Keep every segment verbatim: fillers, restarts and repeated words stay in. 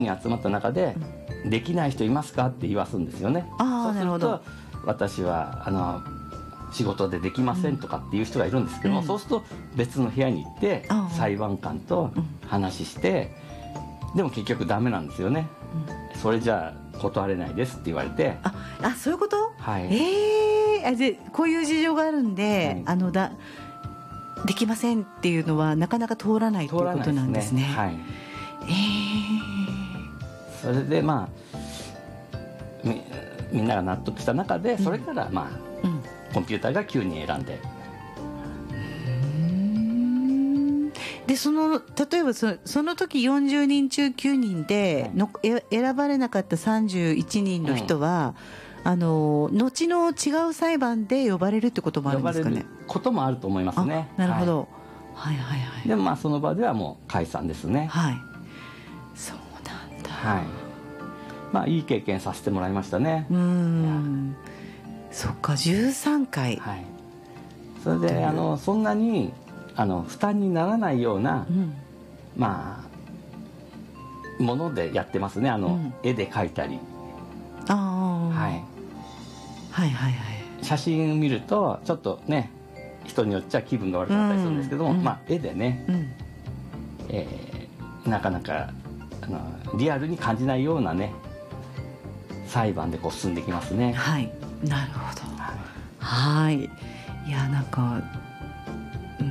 に集まった中で、うん、できない人いますかって言わすんですよね。 あ、なるほど。 私はあの仕事でできませんとかっていう人がいるんですけども、うん、そうすると別の部屋に行って裁判官と話して、うん、でも結局ダメなんですよね、うん、それじゃあ断れないですって言われて。 ああ、そういうこと。 はい。 えー、あ、でこういう事情があるんで、はい、あのだできませんっていうのはなかなか通らないということなんですね。 通らないですね。はい。えー、それでまあ み, みんなが納得した中で、それからまあ、うん、コンピューターがきゅうにん選んで、 でその例えば そ, その時よんじゅうにん中きゅうにんでの、はい、選ばれなかったさんじゅういちにんの人は、うん、あの後の違う裁判で呼ばれるってこともあるんですかね。 呼ばれることもあると思いますね。 なるほど、はい、はいはいはい。 でもまあその場ではもう解散ですね。 はい、そうなんだ。 はい、まあいい経験させてもらいましたね。 うーん、そっか、じゅうさんかい。 はい、それであのそんなにあの負担にならないような、うん、まあものでやってますね。あの、うん、絵で描いたり、 あ、 はい、はいはいはい。写真見るとちょっとね、人によっちゃ気分が悪かったりするんですけども、うん、まあ絵でね、うん、えー、なかなかあのリアルに感じないようなね裁判でこう進んできますね。 はい、なるほど。はい、いや、なんか、うん、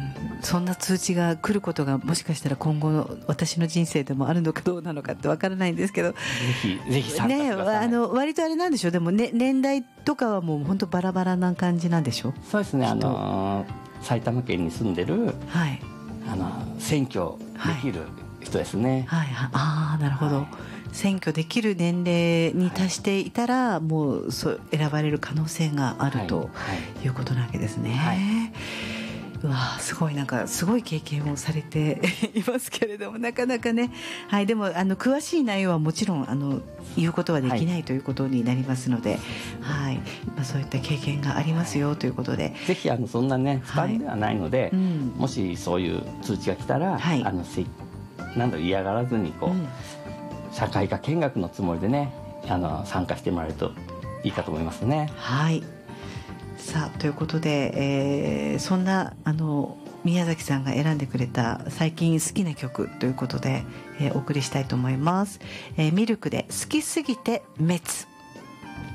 そんな通知が来ることがもしかしたら今後の私の人生でもあるのかどうなのかってわからないんですけど、ぜひぜひ参加してください。 ね、あの割とあれなんでしょう。でも、ね、年代とかはもう本当バラバラな感じなんでしょう。 そうですね、あの埼玉県に住んでる、はい、あの選挙できる人ですね。 はいはいはい、ああ、なるほど、はい、選挙できる年齢に達していたら、はい、もうそう選ばれる可能性がある、はい、ということなわけですね。はい、うわ、すごい、なんかすごい経験をされていますけれども、なかなかね、はい、でもあの詳しい内容はもちろんあの言うことはできない、はい、ということになりますので、はい、まあ、そういった経験がありますよということで、 ぜひあのそんなね負担ではないので、はい、うん、もしそういう通知が来たら、はい、あのなんだろう、嫌がらずにこう、うん、社会科見学のつもりでね、あの参加してもらえるといいかと思いますね。 はい、さあということで、えー、そんなあの宮崎さんが選んでくれた最近好きな曲ということで、えー、お送りしたいと思います。えー、ミルクで好きすぎて滅。